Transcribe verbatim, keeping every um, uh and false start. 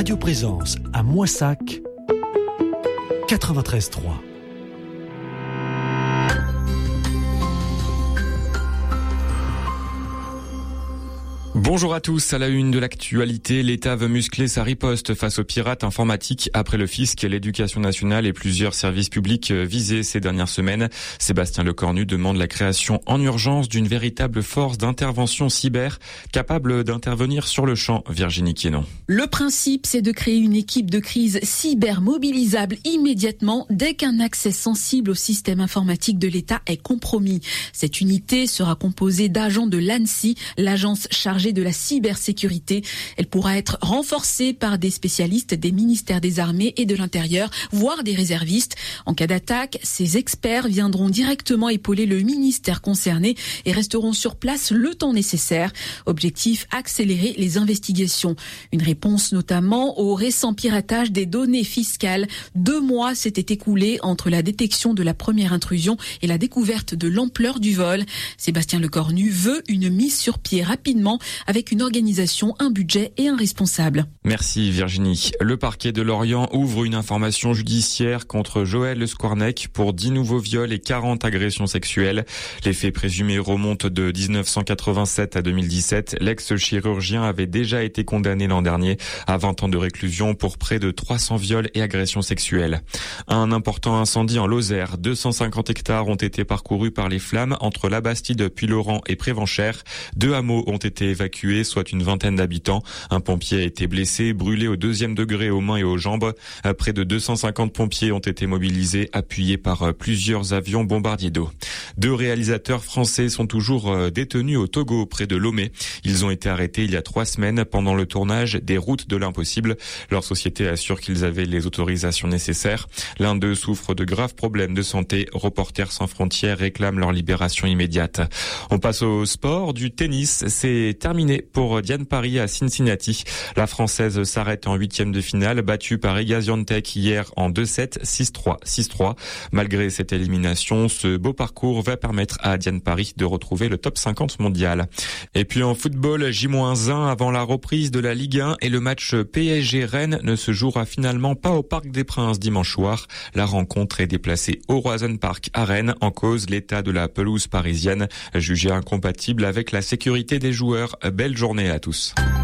Radio Présence à Moissac, quatre-vingt-treize trois. Bonjour à tous, à la une de l'actualité, l'État veut muscler sa riposte face aux pirates informatiques après le fisc, l'éducation nationale et plusieurs services publics visés ces dernières semaines. Sébastien Lecornu demande la création en urgence d'une véritable force d'intervention cyber capable d'intervenir sur le champ. Virginie Quénon. Le principe, c'est de créer une équipe de crise cyber mobilisable immédiatement dès qu'un accès sensible au système informatique de l'État est compromis. Cette unité sera composée d'agents de l'ANSSI, l'agence chargée de la cybersécurité. Elle pourra être renforcée par des spécialistes des ministères des Armées et de l'Intérieur, voire des réservistes. En cas d'attaque, ces experts viendront directement épauler le ministère concerné et resteront sur place le temps nécessaire. Objectif, accélérer les investigations. Une réponse notamment au récent piratage des données fiscales. Deux mois s'étaient écoulés entre la détection de la première intrusion et la découverte de l'ampleur du vol. Sébastien Lecornu veut une mise sur pied rapidement avec une organisation, un budget et un responsable. Merci Virginie. Le parquet de Lorient ouvre une information judiciaire contre Joël Squarnec pour dix nouveaux viols et quarante agressions sexuelles. Les faits présumés remontent de dix-neuf cent quatre-vingt-sept à deux mille dix-sept. L'ex-chirurgien avait déjà été condamné l'an dernier à vingt ans de réclusion pour près de trois cents viols et agressions sexuelles. Un important incendie en Lozère. deux cent cinquante hectares ont été parcourus par les flammes entre la Bastide, Puylaurent et Prévenchères. Deux hameaux ont été évacués, soit une vingtaine d'habitants. Un pompier a été blessé, brûlé au deuxième degré aux mains et aux jambes. Près de deux cent cinquante pompiers ont été mobilisés, appuyés par plusieurs avions bombardiers d'eau. Deux réalisateurs français sont toujours détenus au Togo, près de Lomé. Ils ont été arrêtés il y a trois semaines pendant le tournage des Routes de l'impossible. Leur société assure qu'ils avaient les autorisations nécessaires. L'un d'eux souffre de graves problèmes de santé. Reporters sans frontières réclament leur libération immédiate. On passe au sport, du tennis. C'est terminé pour Diane Parry à Cincinnati. La Française s'arrête en huitième de finale, battue par Iga Świątek hier en deux sept, six trois, six trois. Malgré cette élimination, ce beau parcours va permettre à Diane Parry de retrouver le top cinquante mondial. Et puis en football, J moins un avant la reprise de la Ligue un et le match P S G-Rennes ne se jouera finalement pas au Parc des Princes dimanche soir. La rencontre est déplacée au Roazhon Park à Rennes, en cause l'état de la pelouse parisienne, jugée incompatible avec la sécurité des joueurs. Belle journée à tous.